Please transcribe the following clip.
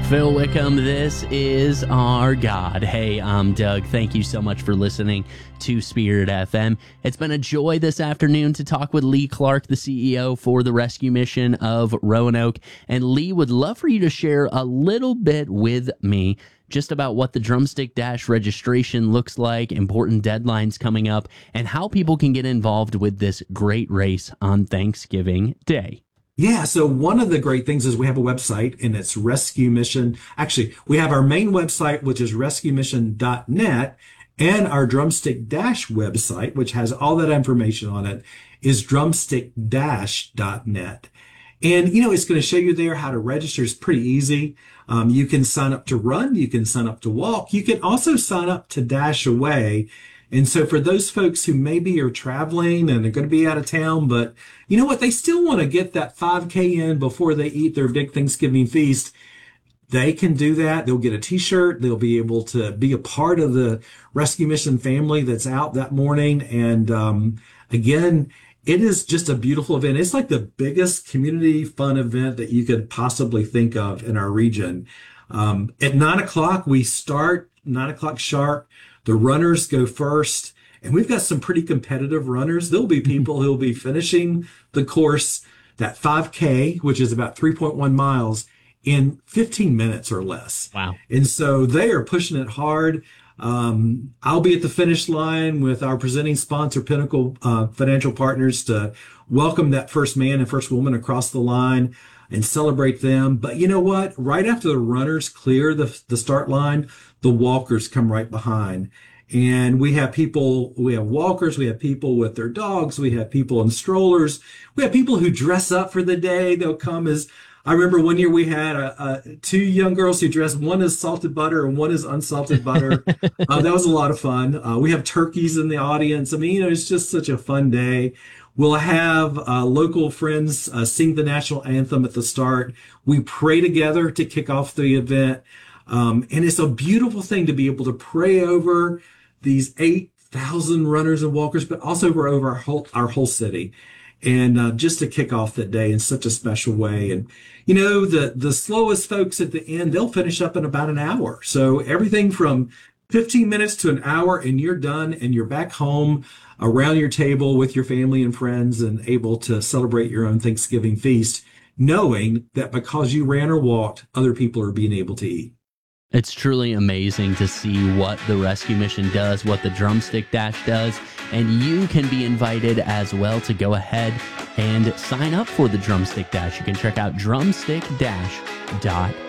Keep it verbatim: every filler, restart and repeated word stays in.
Phil Wickham, this is our God. Hey, I'm Doug. Thank you so much for listening to Spirit F M. It's been a joy this afternoon to talk with Lee Clark, the C E O for the rescue mission of Roanoke. And Lee would love for you to share a little bit with me just about what the Drumstick Dash registration looks like, important deadlines coming up, and how people can get involved with this great race on Thanksgiving Day. Yeah, so one of the great things is we have a website, and it's Rescue Mission. Actually, we have our main website, which is rescue mission dot net, and our Drumstick Dash website, which has all that information on it, is drumstick dash dot net. And, you know, it's going to show you there how to register. It's pretty easy. Um, you can sign up to run. You can sign up to walk. You can also sign up to dash away. And so for those folks who maybe are traveling and are going to be out of town, but you know what, they still want to get that five K in before they eat their big Thanksgiving feast, they can do that. They'll get a t-shirt. They'll be able to be a part of the Rescue Mission family that's out that morning. And um, again, it is just a beautiful event. It's like the biggest community fun event that you could possibly think of in our region. Um, at nine o'clock, we start, nine o'clock sharp. The runners go first, and we've got some pretty competitive runners. There'll be people who'll be finishing the course, that five K, which is about three point one miles, in fifteen minutes or less. Wow. And so they are pushing it hard. Um, I'll be at the finish line with our presenting sponsor, Pinnacle uh, Financial Partners, to welcome that first man and first woman across the line and celebrate them. But you know what? Right after the runners clear the, the start line, the walkers come right behind. And we have people, we have walkers, we have people with their dogs, we have people in strollers, we have people who dress up for the day. They'll come as, I remember one year we had a, a, two young girls who dressed, one is salted butter and one is unsalted butter. uh, that was a lot of fun. Uh, we have turkeys in the audience. I mean, you know, it's just such a fun day. We'll have uh, local friends uh, sing the national anthem at the start. We pray together to kick off the event. Um, and it's a beautiful thing to be able to pray over these eight thousand runners and walkers, but also over, over our whole, our whole city. And uh, just to kick off that day in such a special way. And, you know, the, the slowest folks at the end, they'll finish up in about an hour. So everything from fifteen minutes to an hour, and you're done, and you're back home around your table with your family and friends and able to celebrate your own Thanksgiving feast, knowing that because you ran or walked, other people are being able to eat. It's truly amazing to see what the rescue mission does, what the Drumstick Dash does, and you can be invited as well to go ahead and sign up for the Drumstick Dash. You can check out drumstick dash dot